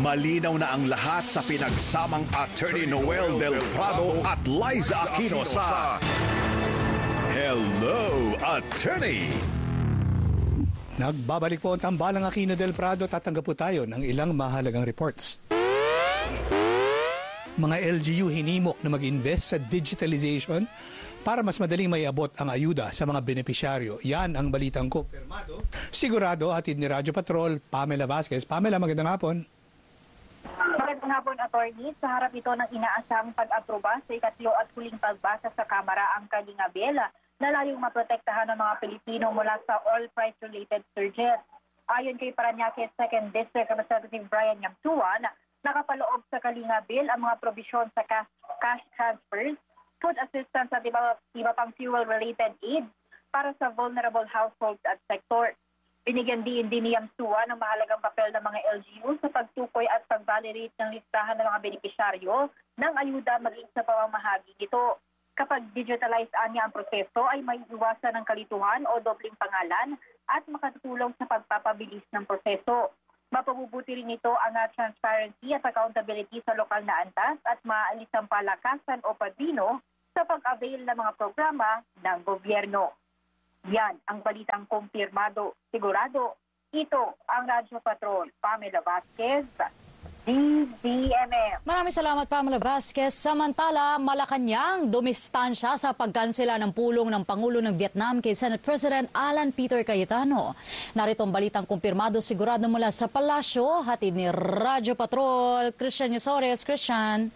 Malinaw na ang lahat sa pinagsamang Attorney Noel Del Prado at Liza Aquino sa Hello, Attorney! Nagbabalik po ang tambalang Aquino Del Prado. Tatanggap po tayo ng ilang mahalagang reports. Mga LGU hinimok na mag-invest sa digitalization para mas madaling maiabot ang ayuda sa mga benepisyaryo. Yan ang balitang kumpirmado. Sigurado, hatid ni Radyo Patrol, Pamela Vasquez. Pamela, magandang hapon. Magandang hapon, Attorney. Sa harap ito ng inaasang pag-aproba sa ikatlo at huling pagbasa sa Kamara ang Kalinga Bill na layong maprotektahan ng mga Pilipino mula sa oil price-related surges. Ayon kay Parañaque 2nd District Representative Brian Yamtuan, nakapaloob sa Kalinga Bill ang mga probisyon sa cash transfers, food assistance at iba pang fuel-related aid para sa vulnerable households at sectors. Binigyan din ni Yamtuan ang mahalagang papel ng mga LGU sa pagtukoy at pag-validate ng listahan ng mga benepisyaryo ng ayuda maging sa pamamahagi nito. Kapag digitalized niya ang proseso ay may iwasan ng kalituhan o dobling pangalan at makatutulong sa pagpapabilis ng proseso. Mapabubuti rin ito ang transparency at accountability sa lokal na antas at maaalis ang palakasan o padrino sa pag-avail ng mga programa ng gobyerno. Yan ang balitang kumpirmado. Sigurado, ito ang Radyo Patrol. Pamela Vasquez, DZMM. Maraming salamat, Pamela Vasquez. Samantala, Malacanang dumistansya sa pagkansela ng pulong ng Pangulo ng Vietnam kay Senate President Alan Peter Cayetano. Narito ang balitang kumpirmado sigurado mula sa palasyo. Hatid ni Radyo Patrol, Christian Yusores. Christian.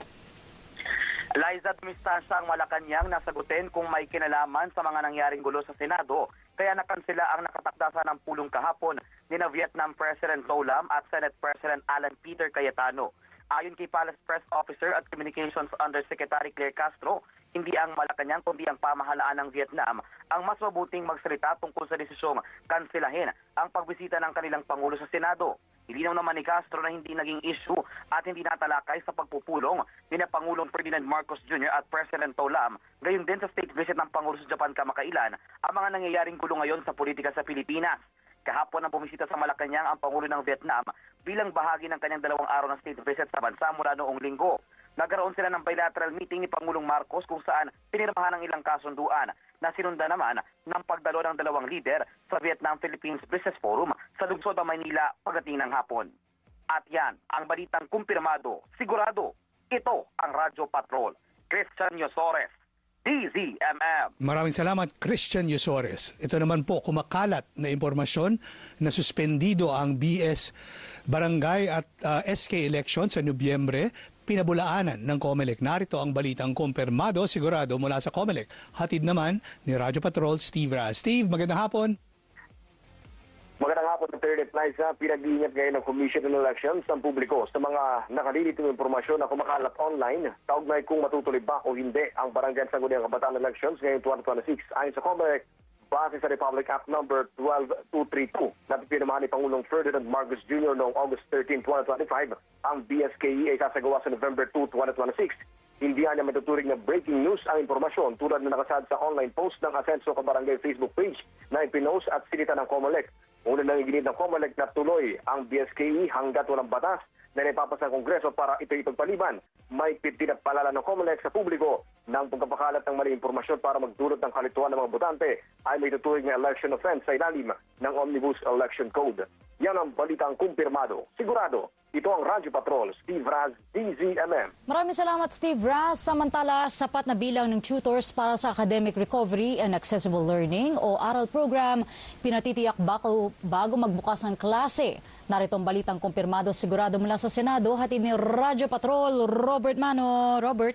Liza, dumistansya ang Malacanang na sagutin kung may kinalaman sa mga nangyaring gulo sa Senado. Kaya nakansela ang nakatakdasa ng pulong kahapon ni na Vietnam President Vo Lam at Senate President Alan Peter Cayetano. Ayon kay Palace Press Officer at Communications Undersecretary Claire Castro, hindi ang Malacanang kundi ang pamahalaan ng Vietnam ang mas mabuting magsalita tungkol sa desisyong kanselahin ang pagbisita ng kanilang Pangulo sa Senado. Ilinaw naman ni Castro na hindi naging issue at hindi natalakay sa pagpupulong ni na Pangulong Ferdinand Marcos Jr. at President Vo Lam. Gayon din sa state visit ng Pangulo sa Japan kamakailan ang mga nangyayaring gulo ngayon sa politika sa Pilipinas. Kahapon ang bumisita sa Malacanang ang Pangulo ng Vietnam bilang bahagi ng kanyang 2 araw na state visit sa bansa mula noong linggo. Nagkaroon sila ng bilateral meeting ni Pangulong Marcos kung saan pinirmahan ang ilang kasunduan na sinundan naman ng pagdalo ng 2 lider sa Vietnam-Philippines Business Forum sa lungsod ng Maynila pagdating ng hapon. At yan ang balitang kumpirmado. Sigurado, ito ang Radyo Patrol. Christian Yusores, DZMM. Maraming salamat, Christian Yusores. Ito naman po, kumakalat na impormasyon na suspendido ang BS Barangay at SK election sa Nobyembre, pinabulaanan ng COMELEC. Narito ang balitang kumpirmado, sigurado mula sa COMELEC. Hatid naman ni Radyo Patrol, Steve Raz. Steve, magandang hapon. Magandang hapon, Attorney Liza. Pinag-iingat ngayon ng Commission on Elections ng publiko sa mga nakalilitong impormasyon na kumakalat online. Kaugnay kung matutuloy ba o hindi ang Barangay Sangguniang Kabataan Elections ngayong 2026. Ayon sa COMELEC, base sa Republic Act No. 12232 na pinirmahan ni Pangulong Ferdinand Marcos Jr. noong August 13, 2025, ang BSKE ay sasagawa sa November 2, 2026. Hindi niya matuturing na breaking news ang impormasyon tulad na nakasad sa online post ng Asenso Kabarangay Facebook page na ipinost at sinita ng COMELEC. Una nang iginit ng COMELEC na tuloy ang BSKE hanggat walang batas na naipapasa ng Kongreso para ito ipagpaliban. May din at palala ng COMELEC sa publiko ng pagkapakalat ng mali impormasyon para magdulot ng kalituan ng mga botante ay may tuturing na election offense sa ilalim ng Omnibus Election Code. Yan ang balitang kumpirmado. Sigurado, ito ang Radyo Patrol, Steve Raz, DZMM. Maraming salamat, Steve Raz. Samantala, sapat na bilang ng tutors para sa Academic Recovery and Accessible Learning o ARAL program, pinatitiyak bago magbukas ang klase. Narito ang balitang kumpirmado, sigurado mula sa Senado. Hatid ni Radyo Patrol, Robert Mano. Robert.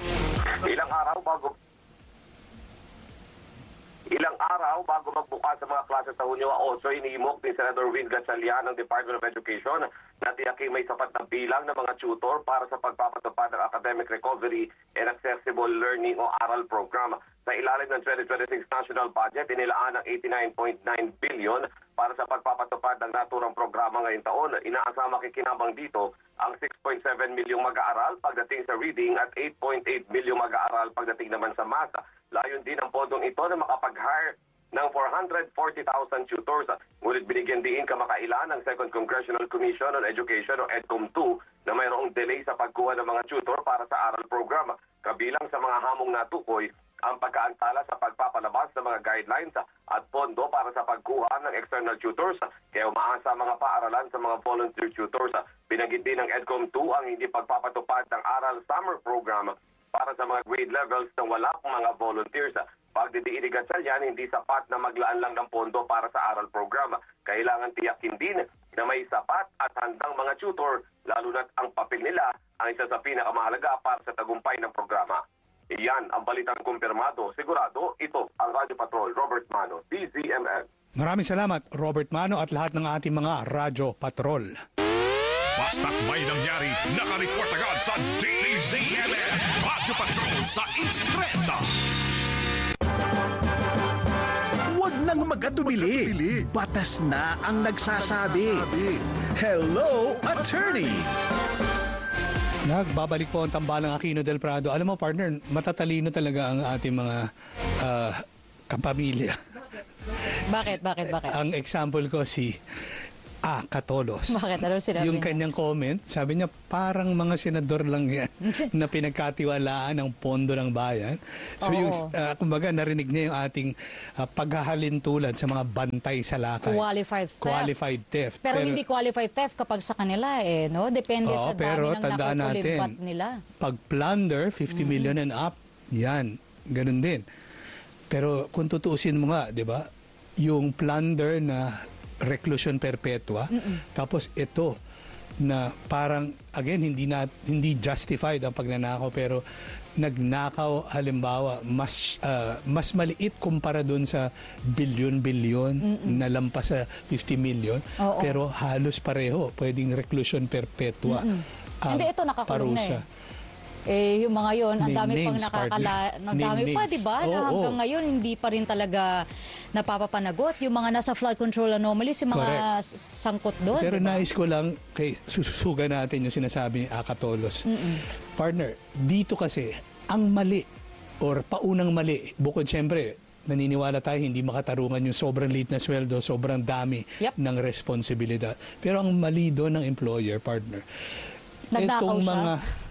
Ilang araw bago magbukas sa mga klase sa Hunyo 8, iniimok ni Senator Win Gatchalian ng Department of Education na tiyaking may sapat na bilang ng mga tutor para sa pagpapatupad ng Academic Recovery and Accessible Learning o ARAL program. Sa ilalim ng 2026 National Budget, inilaan ng 89.9 billion para sa pagpapatupad ng naturang programa ngayong taon. Inaasama makikinabang dito ang 6.7 milyong mag-aaral pagdating sa reading at 8.8 milyong mag-aaral pagdating naman sa math. Layon din ang pondong ito na makapag-hire ng 440,000 tutors. Ngunit binigyan din kamakailan ng Second Congressional Commission on Education o EDCOM-2 na mayroong delay sa pagkuha ng mga tutor para sa aral program. Kabilang sa mga hamong natukoy ang pagkaantala sa pagpapalabas ng mga guidelines at pondo para sa pagkuha ng external tutors. Kaya umaasa ang mga paaralan sa mga volunteer tutors. Binanggit din ng EDCOM-2 ang hindi pagpapatupad ng aral summer program para sa mga grade levels na wala pang mga volunteers. Pagdidiinig at salyan, hindi sapat na maglaan lang ng pondo para sa aral program. Kailangan tiyakin din na may sapat at handang mga tutor, lalo na't ang papel nila ang isa sa pinakamahalaga para sa tagumpay ng programa. Iyan ang balitang kumpirmado. Sigurado, ito ang Radio Patrol. Robert Mano, DZMN. Maraming salamat, Robert Mano, at lahat ng ating mga Radyo Patrol. Basta't may nangyari, nakareport agad sa DZMN. Radio Patrol sa Instreta. Huwag nang mag-atubili. Batas na ang nagsasabi. Hello, Attorney! Nagbabalik po ang tambalang Aquino del Prado. Alam mo, partner, matatalino talaga ang ating mga kapamilya. Bakit? Ang example ko si Catolos. Bakit? Ano sinabi Yung niya? kanyang comment, sabi niya, parang mga senador lang yan na pinagkatiwalaan ng pondo ng bayan. So Oo. yung, kumbaga, narinig niya yung ating paghahalintulad sa mga bantay sa lakay. Qualified theft. theft. Pero hindi qualified theft kapag sa kanila no? Depende sa dami pero ng tandaan nakukulimbat natin, nila. pag plunder, 50 million and up, yan, ganun din. Pero kung tutuusin mo nga, di ba, yung plunder na reclusion perpetua, tapos ito na parang, again, hindi justified ang pagnanakaw, pero nagnakaw, halimbawa, mas maliit kumpara dun sa bilyon-bilyon na lampas sa 50 million, Oo. pero halos pareho, pwedeng reclusion perpetua. Hindi, ito nakakulong na parusa. Yung mga yon, ang dami pang Names, ang dami pa, names. di ba? Na Oo. hanggang ngayon, hindi pa rin talaga napapapanagot. Yung mga nasa flood control anomalies, yung mga sangkot doon, Pero di ba? nais ko lang, susuga natin yung sinasabi ni Catolos. Partner, dito kasi, ang mali, or paunang mali, bukod siyempre, naniniwala tayo, hindi makatarungan yung sobrang liit na sweldo, sobrang dami Yep. ng responsibilidad. Pero ang mali doon ng employer, partner, Nagnakaw siya.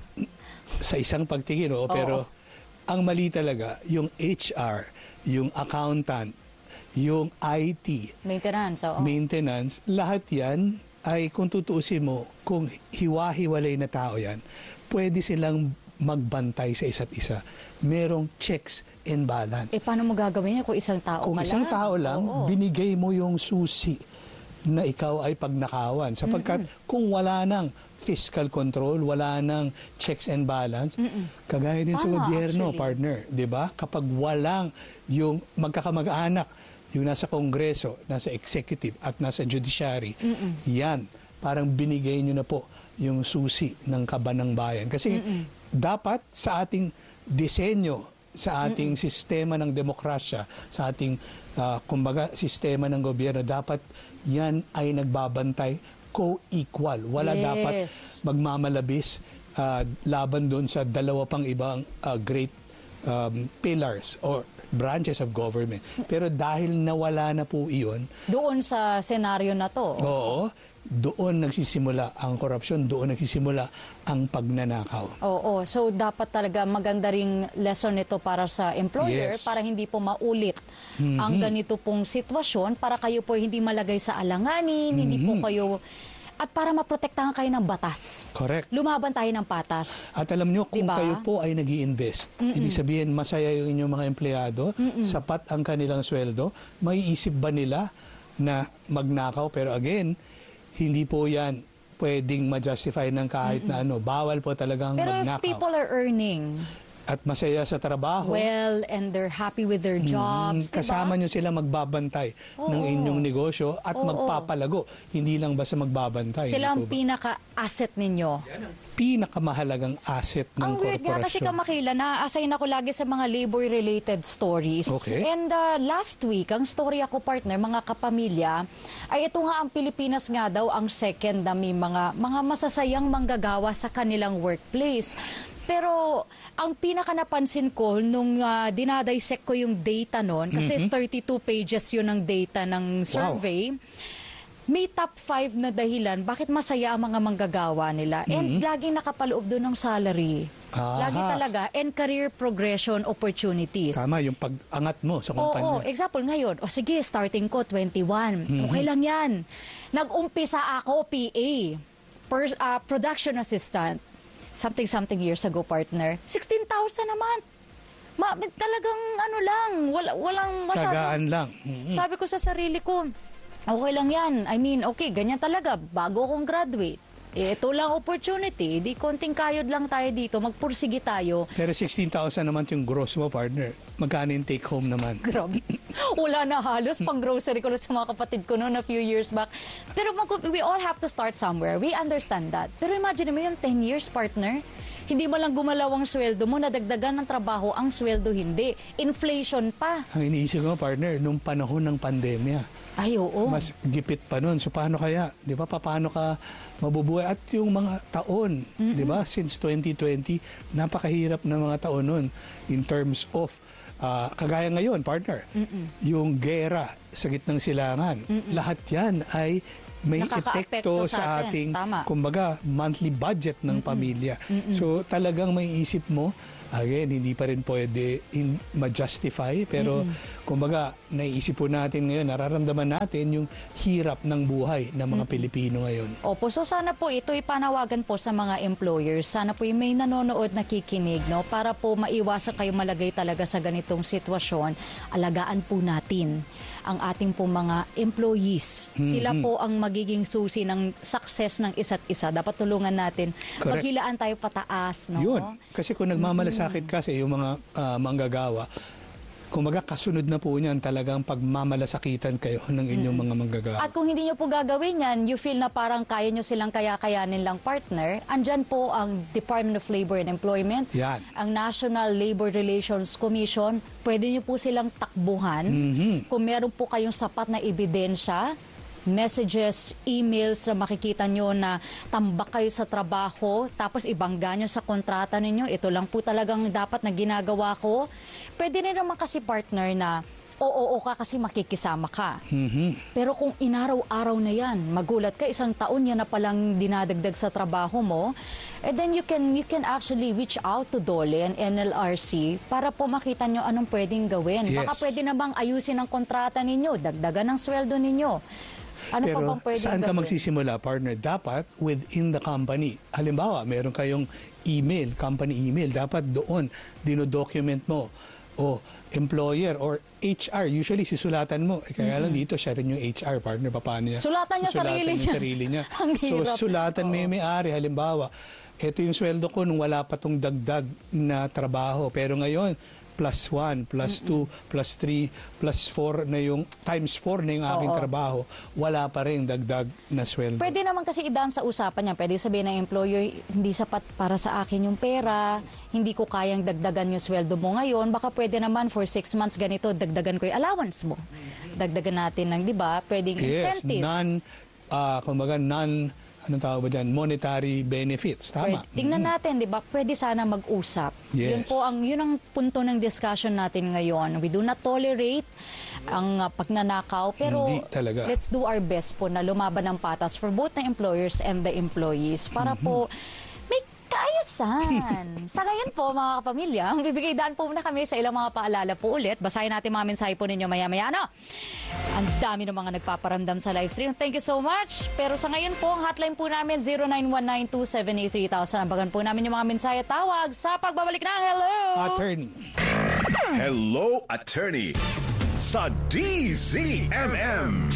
sa isang pagtingin, pero ang mali talaga, yung HR, yung accountant, yung IT, maintenance, lahat yan ay kung tutuusin mo, kung hiwa-hiwalay na tao yan, pwede silang magbantay sa isa't isa. Merong checks and balance. Paano mo gagawin yan kung isang tao Kung isang tao lang, binigay mo yung susi na ikaw ay pagnakawan. Sapagkat kung wala nang fiscal control, wala nang checks and balance, kagaya din sa gobyerno, actually. partner, di ba? Kapag walang yung magkakamag-anak, yung nasa Kongreso, nasa Executive at nasa Judiciary, yan, parang binigay nyo na po yung susi ng kaban ng bayan. Kasi dapat sa ating disenyo, sa ating sistema ng demokrasya, sa ating, kumbaga, sistema ng gobyerno, dapat yan ay nagbabantay co-equal. Wala dapat magmamalabis laban doon sa dalawa pang ibang great pillars or branches of government. Pero dahil nawala na po iyon, doon sa senaryo na to. Oo, doon nagsisimula ang korupsyon, doon nagsisimula ang pagnanakaw. Oo, so dapat talaga maganda ring lesson nito para sa employer, Yes. para hindi po maulit ang ganito pong sitwasyon, para kayo po hindi malagay sa alanganin, hindi po kayo, at para maprotektahan kayo ng batas. Correct. Lumaban tayo ng patas. At alam nyo, kung Diba? kayo po ay nag-i-invest, ibig sabihin masaya yung inyong mga empleyado, sapat ang kanilang sweldo, maiisip ba nila na magnakaw? Pero again, hindi po yan pwedeng ma-justify ng kahit na ano. Bawal po talagang Pero if magnakaw. people are earning At masaya sa trabaho, well and they're happy with their jobs, diba? kasama nyo sila magbabantay ng inyong negosyo at magpapalago. Hindi lang basta magbabantay. Sila ang Hindi po ba? pinaka-asset ninyo. Pinakamahalagang asset ng Ang weird nga kasi korporasyon. kamakila, na-assign ako lagi sa mga labor-related stories. Okay. And last week, ang story ako partner, mga kapamilya, ay ito nga ang Pilipinas nga daw ang second na may mga masasayang manggagawa sa kanilang workplace. Pero ang pinaka napansin ko nung dinadissect ko yung data noon, kasi 32 pages yun ng data ng survey, may top 5 na dahilan bakit masaya ang mga manggagawa nila. And laging nakapaloob doon ng salary. Lagi talaga. And career progression opportunities. Tama, yung pag-angat mo sa kumpanya. Oo, example ngayon, sige, starting ko 21. Okay lang yan. Nag-umpisa ako PA, production assistant, something years ago, partner. 16,000 a month. Talagang ano lang, walang masyadong... Tsagaan lang. Sabi ko sa sarili ko, okay lang yan. I mean, okay, ganyan talaga. Bago akong graduate. Ito lang opportunity. Di konting kayod lang tayo dito. Magpursige tayo. Pero 16,000 naman yung gross mo, partner. Magkano yung take home naman? Grabe. Wala na halos. Pang grocery ko sa mga kapatid ko noon a few years back. Pero we all have to start somewhere. We understand that. Pero imagine mo yung 10 years, partner. Hindi mo lang gumalaw ang sweldo mo, nadagdagan ng trabaho, ang sweldo hindi. Inflation pa. Ang iniisip ko, partner, nung panahon ng pandemya, ay, oo. mas gipit pa nun. So paano kaya? Di ba? Paano ka mabubuhay? At yung mga taon, di ba? Since 2020, napakahirap na mga taon nun in terms of kagaya ngayon, partner, yung gera sa gitnang silangan. Lahat yan ay may epekto sa ating, kumbaga, monthly budget ng pamilya. So talagang may isip mo, again, hindi pa rin pwede ma-justify, pero kumbaga, naiisip po natin ngayon, nararamdaman natin yung hirap ng buhay ng mga Pilipino ngayon. Opo, so sana po ito'y panawagan po sa mga employers. Sana po yung may nanonood, nakikinig, no? Para po maiwasan kayo malagay talaga sa ganitong sitwasyon. Alagaan po natin ang ating po mga employees. Sila po ang magiging susi ng success ng isa't isa. Dapat tulungan natin. Correct. Maghilaan tayo pataas, no? Yun. Kasi kung nagmamalasakit kasi yung mga manggagawa, kumbaga kasunod na po niyan talagang pagmamalasakitan kayo ng inyong mga manggagawa. At kung hindi nyo po gagawin yan, you feel na parang kaya nyo silang kaya-kayanin lang partner, andyan po ang Department of Labor and Employment, Yan. ang National Labor Relations Commission, pwede nyo po silang takbuhan. Kung meron po kayong sapat na ebidensya, messages, emails na makikita nyo na tambak kayo sa trabaho, tapos ibangga nyo sa kontrata ninyo, ito lang po talagang dapat na ginagawa ko. Pwede rin naman kasi partner na oo ka kasi makikisama ka. Pero kung inaraw-araw na yan, magulat ka, isang taon yan na palang dinadagdag sa trabaho mo, then you can actually reach out to DOLE and NLRC para po makita nyo anong pwedeng gawin. Yes. Baka pwede na bang ayusin ang kontrata ninyo, dagdagan ang sweldo ninyo. Ano pero pa bang pwedeng saan ka gawin? magsisimula, partner? Dapat within the company. Halimbawa, meron kayong email, company email. Dapat doon, dinodocument mo. O employer or HR, usually sisulatan mo. Kaya lang dito, siya rin yung HR partner. Paano niya? Sulatan niya sarili niya. Ang hirap. So, sulatan mo yung may-ari. Halimbawa, ito yung sweldo ko nung wala pa tong dagdag na trabaho. Pero ngayon, plus 1, plus 2, plus 3, plus 4 na yung, times 4 na yung aking trabaho, wala pa rin dagdag na sweldo. Pwede naman kasi idaan sa usapan niya. Pwede sabihin ng employer, hindi sapat para sa akin yung pera, hindi ko kayang dagdagan yung sweldo mo ngayon, baka pwede naman for 6 months ganito, dagdagan ko yung allowance mo. Dagdagan natin ng, di ba, pwedeng incentives. Kumbaga, anong tawag ba dyan? Monetary benefits. Tama. Tingnan natin, di ba? Pwede sana mag-usap. Yes. Yun ang punto ng discussion natin ngayon. We do not tolerate ang pagnanakaw, pero Hindi talaga. let's do our best po na lumaban ng patas for both the employers and the employees para po may kaayusan. Sa ngayon po, mga kapamilya, bibigay daan po muna kami sa ilang mga paalala po ulit. Basahin natin mga mensahe po ninyo maya-maya. Ano? Ang dami ng mga nagpaparamdam sa live stream. Thank you so much. Pero sa ngayon po, ang hotline po namin 0919-278-3000. Ambagan po namin yung mga mensahe tawag sa pagbabalik ng Hello! Attorney. Hello, Attorney sa DZMM.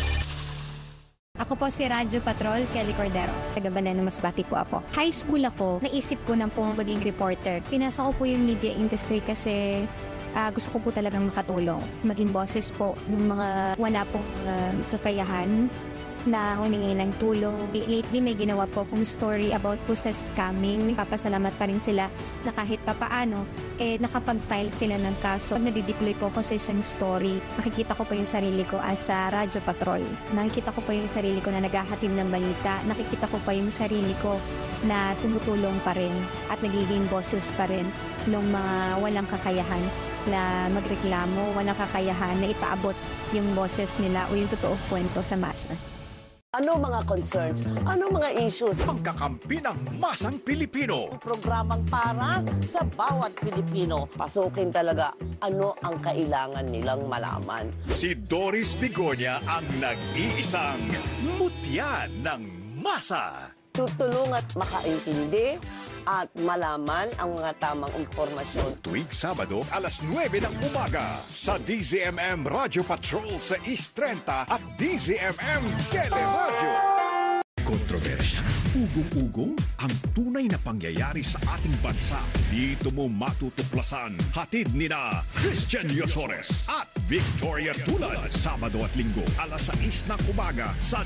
Ako po si Radyo Patrol, Kelly Cordero. Taga Baleno, Masbate po ako. High school ako, naisip ko nang po maging reporter. Pinasok ko po yung media industry kasi gusto ko po talagang makatulong. Maging boses po ng mga wala pong kapayahan. na humingi ng tulong. Lately, may ginawa po akong story about po sa scamming. Papasalamat pa rin sila na kahit papaano, nakapag-file sila ng kaso. Pag nadideploy po ako sa isang story, nakikita ko po yung sarili ko as a Radyo Patrol. Nakikita ko po yung sarili ko na naghahatid ng balita. Nakikita ko pa yung sarili ko na tumutulong pa rin at nagiging boses pa rin ng mga walang kakayahan na magreklamo, walang kakayahan na ipaabot yung boses nila o yung totoong kwento sa masa. Ano mga concerns? Ano mga issues? Pangkakampi ng masang Pilipino. Programang para sa bawat Pilipino. Pasukin talaga ano ang kailangan nilang malaman. Si Doris Bigonya ang nag-iisang mutya ng masa. Tutulong at makaintindi at malaman ang mga tamang impormasyon. Tuwing Sabado, alas 9 ng umaga sa DZMM Radio Patrol sa East 30 at DZMM Teleradio. Kontrobersya, ugong-ugong, ang tunay na pangyayari sa ating bansa. Dito mo matutuklasan. Hatid ni na Christian Yosores at Victoria Tulad. Sabado at Linggo, alas 6 ng umaga sa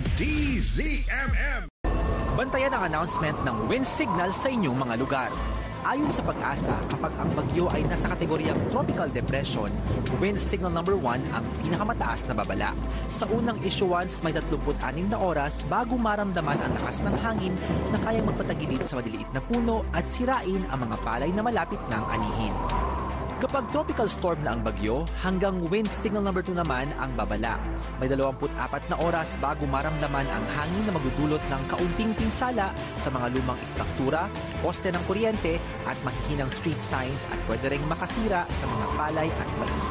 DZMM. Bantayan ang announcement ng wind signal sa inyong mga lugar. Ayon sa Pag-asa, kapag ang bagyo ay nasa kategoryang tropical depression, wind signal number 1 ang pinakamataas na babala. Sa unang issuance, may 36 na oras bago maramdaman ang lakas ng hangin na kayang magpatagilid sa maliliit na puno at sirain ang mga palay na malapit ng anihin. Kapag tropical storm na ang bagyo, hanggang wind signal number 2 naman ang babala. May 24 na oras bago maramdaman ang hangin na magdudulot ng kaunting pinsala sa mga lumang istruktura, poste ng kuryente at mahihinang street signs at pwede ring makasira sa mga palay at mais.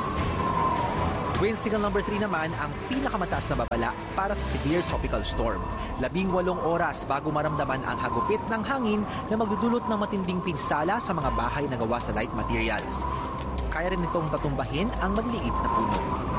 Wind signal number 3 naman ang pinakamataas na babala para sa severe tropical storm. 18 oras bago maramdaman ang hagupit ng hangin na magdudulot ng matinding pinsala sa mga bahay na gawa sa light materials. Kaya rin itong patumbahin ang maliliit na puno.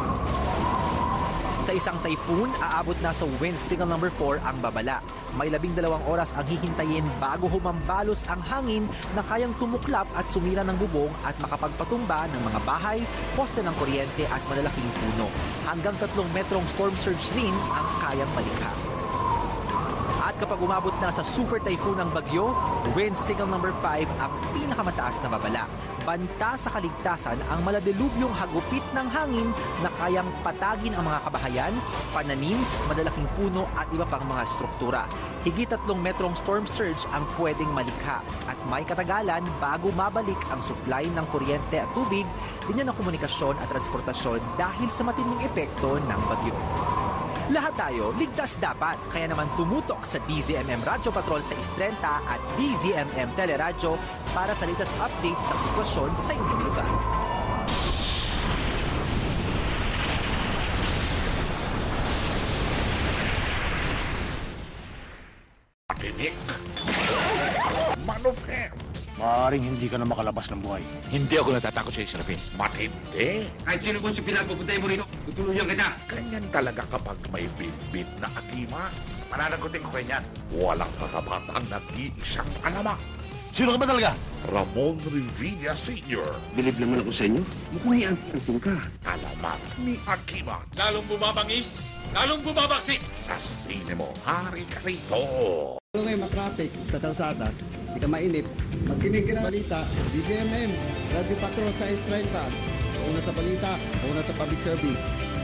Sa isang typhoon, aabot na sa wind signal number 4 ang babala. May 12 oras ang hihintayin bago humambalos ang hangin na kayang tumuklap at sumira ng bubong at makapagpatumba ng mga bahay, poste ng kuryente at malalaking puno. Hanggang 3 metrong storm surge rin ang kayang malikha. At kapag umabot na sa super typhoon ng bagyo, wind signal number 5 ang pinakamataas na babala. Banta sa kaligtasan ang maladilubyong hagupit ng hangin na kayang patagin ang mga kabahayan, pananim, malalaking puno at iba pang mga struktura. Higit 3 metrong storm surge ang pwedeng malikha at may katagalan bago mabalik ang supply ng kuryente at tubig, linya ng komunikasyon at transportasyon dahil sa matinding epekto ng bagyo. Lahat tayo, ligtas dapat. Kaya naman tumutok sa DZMM Radyo Patrol sa East 30 at DZMM Teleradio para sa latest updates ng sitwasyon sa inyong lugar. Pakinig. Manufem. Maaaring hindi ka na makalabas ng buhay. Hindi ako natatakot sa Israel. Matindi. Kahit sino kung si pinapupuntay mo rito, tutulungan kita. Ganyan talaga kapag may bit-bit na akima. Mananagutin ko kayo niyan. Walang kakabata ang nag-iisang alamak. Sino ka ba talaga? Ramon Revilla Sr. Bilib naman ako sa inyo. Mukhang iantong ka. Alamat ni Akima. Lalong bumabangis, lalong bumabaksik. Sa sine mo, hari ka rito. Kung ngayon matraffic sa kalsada, hindi ka mainip, magkinig ka na balita, DZMM, Radio Patrol sa S30. Una sa balita, una sa public service.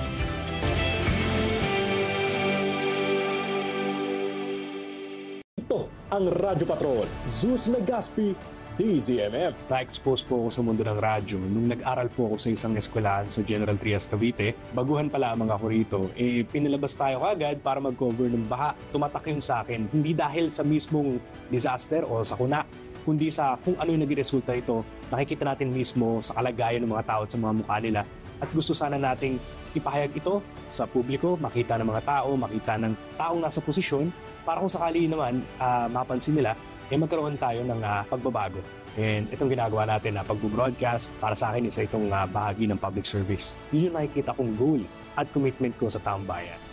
Ito ang Radyo Patrol, Zeus Legaspi, DZMM. Na-expose po ako sa mundo ng radyo nung nag-aral po ako sa isang eskwelahan sa General Trias, Cavite. Baguhan pa lamang ako rito, pinalabas tayo kagad para mag-cover ng baha. Tumatak yun sa akin, hindi dahil sa mismong disaster o sakuna, kundi sa kung ano yung naging resulta ito. Nakikita natin mismo sa kalagayan ng mga tao at sa mga mukha nila. At gusto sana nating ipahayag ito sa publiko, makita ng mga tao, makita ng taong nasa posisyon, para kung sakali naman mapansin nila, magkaroon tayo ng pagbabago. And itong ginagawa natin na pag-broadcast, para sa akin isa itong bahagi ng public service. Yun yung nakikita kong goal at commitment ko sa taong bayan.